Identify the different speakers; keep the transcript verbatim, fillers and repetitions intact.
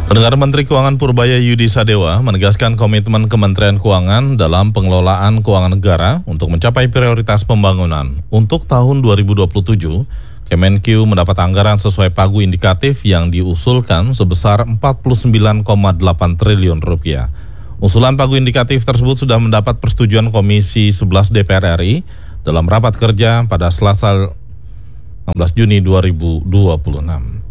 Speaker 1: Pendengar, Menteri Keuangan Purbaya Yudi Sadewa menegaskan komitmen Kementerian Keuangan dalam pengelolaan keuangan negara untuk mencapai prioritas pembangunan. Untuk tahun dua ribu dua puluh tujuh, Kemenkeu mendapat anggaran sesuai pagu indikatif yang diusulkan sebesar empat puluh sembilan koma delapan triliun rupiah. Usulan pagu indikatif tersebut sudah mendapat persetujuan Komisi sebelas D P R R I dalam rapat kerja pada Selasa enam belas Juni dua ribu dua puluh enam.